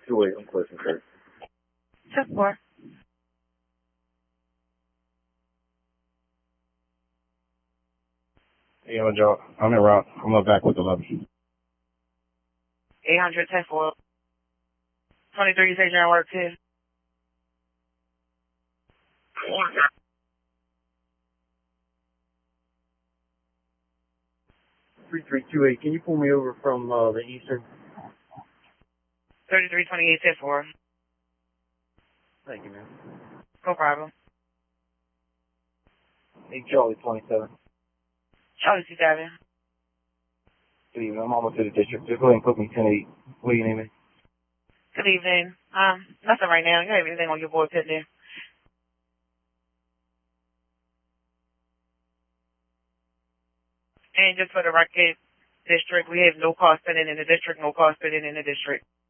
328, I'm closing, sir. 10-4. Hey, Joe. I'm in route. I'm up back with the lobby. 800, 10-4. 23, you say you're on work too? 3328, can you pull me over from the Eastern? 3328, 10-4. Thank you, man. No problem. Hey, Charlie 27. Charlie 27. Good evening. I'm almost to the district. Just go ahead and put me 10-8. What do you need me? Good evening. Nothing right now. You have anything on your board pit there? And just for the record, district, we have no car spending in the district, no car spending in the district.